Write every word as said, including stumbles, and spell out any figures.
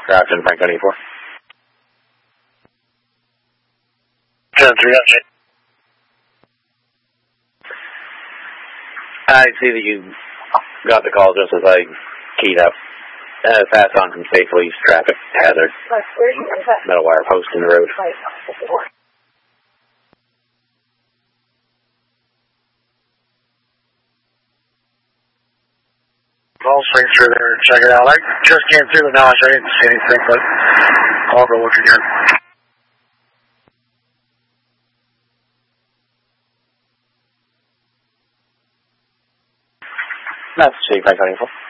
Grafton, Frank twenty-four. ten three, update. I see that you got the call just as I keyed up. Uh, pass on from safely traffic hazard. Metal wire post in the road. I'll swing through there and check it out. I just came through the notch. I didn't see anything, but I'll go look again. That's Chief Frank twenty-four.